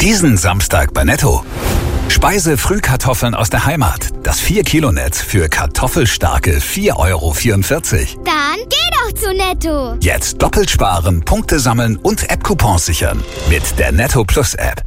Diesen Samstag bei Netto. Speise-Frühkartoffeln aus der Heimat. Das 4-Kilo-Netz für kartoffelstarke 4,44 €. Dann geh doch zu Netto. Jetzt doppelt sparen, Punkte sammeln und App-Coupons sichern. Mit der Netto Plus App.